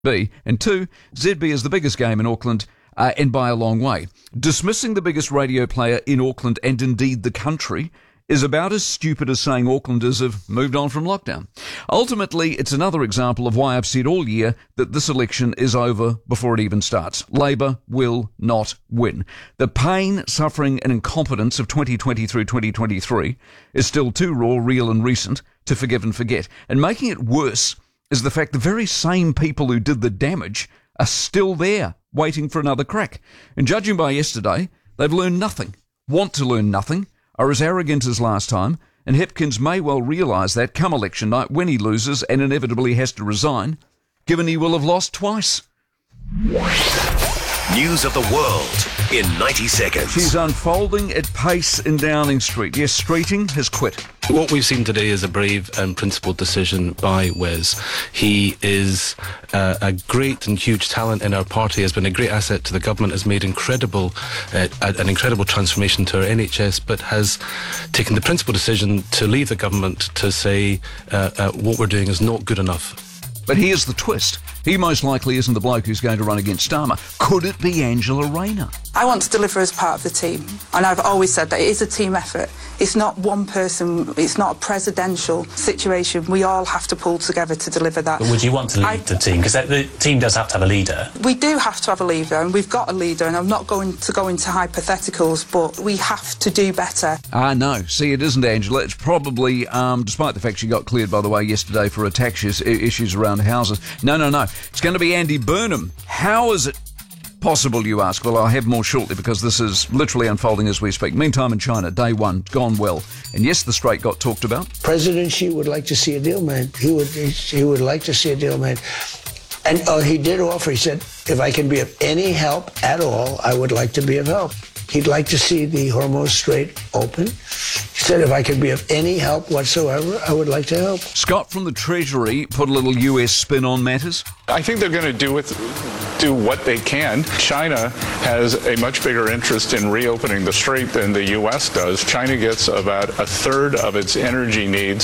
And 2, ZB is the biggest game in Auckland, and by a long way. Dismissing the biggest radio player in Auckland and indeed the country is about as stupid as saying Aucklanders have moved on from lockdown. Ultimately, it's another example of why I've said all year that this election is over before it even starts. Labour will not win. The pain, suffering and incompetence of 2020 through 2023 is still too raw, real and recent to forgive and forget. And making it worse is the fact the very same people who did the damage are still there, waiting for another crack. And judging by yesterday, they've learned nothing, want to learn nothing, are as arrogant as last time, and Hipkins may well realise that come election night when he loses and inevitably has to resign, given he will have lost twice. News of the world in 90 seconds. She's unfolding at pace in Downing Street. Yes, Streeting has quit. What we've seen today is a brave and principled decision by Wes. He is a great and huge talent in our party, has been a great asset to the government, has made an incredible transformation to our NHS, but has taken the principled decision to leave the government to say what we're doing is not good enough. But here's the twist. He most likely isn't the bloke who's going to run against Starmer. Could it be Angela Rayner? I want to deliver as part of the team, and I've always said that it is a team effort. It's not one person, it's not a presidential situation. We all have to pull together to deliver that. But would you want to lead the team? Because the team does have to have a leader. We do have to have a leader, and we've got a leader, and I'm not going to go into hypotheticals, but we have to do better. No. See, it isn't Angela. It's probably, despite the fact she got cleared, by the way, yesterday for her tax issues around houses. No. It's going to be Andy Burnham. How is it possible, you ask? Well, I'll have more shortly because this is literally unfolding as we speak. Meantime, in China, day one, gone well. And yes, the straight got talked about. President Xi would like to see a deal made. He would like to see a deal made. And he did offer, he said, if I can be of any help at all, I would like to be of help. He'd like to see the Hormuz Strait open. He said, if I could be of any help whatsoever, I would like to help. Scott from the Treasury put a little US spin on matters. I think they're going to do what they can. China has a much bigger interest in reopening the strait than the U.S. does. China gets about a third of its energy needs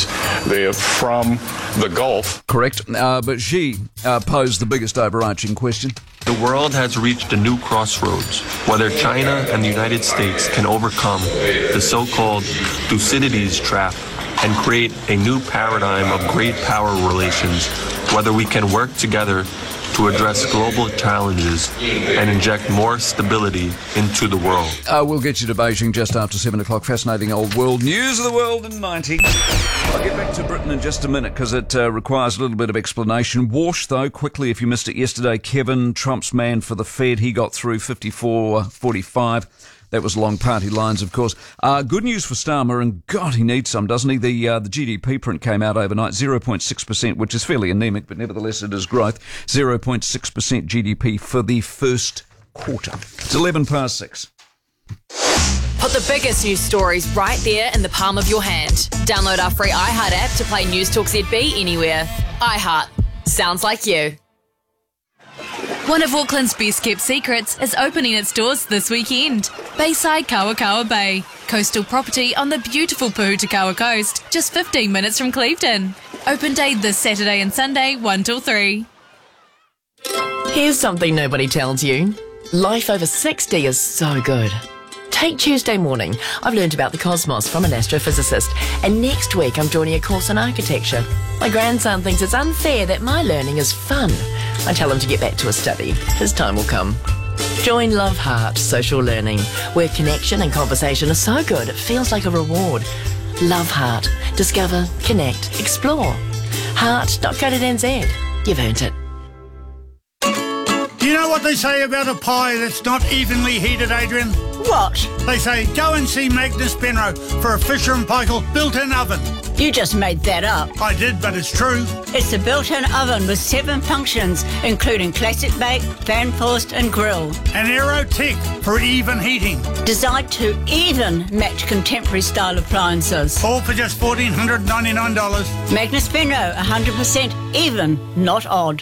from the Gulf. Correct. But Xi posed the biggest overarching question. The world has reached a new crossroads, whether China and the United States can overcome the so-called Thucydides trap and create a new paradigm of great power relations, whether we can work together to address global challenges and inject more stability into the world. We'll get you to Beijing just after 7 o'clock. Fascinating old world news of the world in 90. I'll get back to Britain in just a minute because it requires a little bit of explanation. Walsh, though, quickly, if you missed it yesterday, Kevin, Trump's man for the Fed, he got through 54-45. That was along party lines, of course. Good news for Starmer, and God, he needs some, doesn't he? The GDP print came out overnight, 0.6%, which is fairly anemic, but nevertheless it is growth. 0.6% GDP for the first quarter. It's 6:11. Put the biggest news stories right there in the palm of your hand. Download our free iHeart app to play News Talk ZB anywhere. iHeart. Sounds like you. One of Auckland's best-kept secrets is opening its doors this weekend. Bayside Kawakawa Bay. Coastal property on the beautiful Puhutakawa coast, just 15 minutes from Clevedon. Open day this Saturday and Sunday, 1 till 3. Here's something nobody tells you. Life over 60 is so good. Take Tuesday morning. I've learned about the cosmos from an astrophysicist, and next week I'm joining a course on architecture. My grandson thinks it's unfair that my learning is fun. I tell him to get back to his study. His time will come. Join Love Heart Social Learning, where connection and conversation are so good it feels like a reward. Love Heart. Discover, connect, explore. Heart.co.nz. You've earned it. Do you know what they say about a pie that's not evenly heated, Adrian? What? They say, go and see Magnus Penro for a Fisher & Paykel built-in oven. You just made that up. I did, but it's true. It's a built-in oven with 7 functions, including classic bake, fan forced and grill. And Aerotech for even heating. Designed to even match contemporary style appliances. All for just $1,499. Magnus Penro, 100% even, not odd.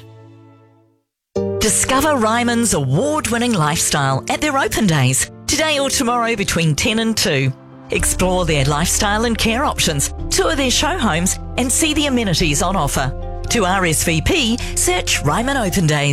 Discover Ryman's award-winning lifestyle at their open days, today or tomorrow between 10 and 2. Explore their lifestyle and care options, tour their show homes and see the amenities on offer. To RSVP, search Ryman Open Days.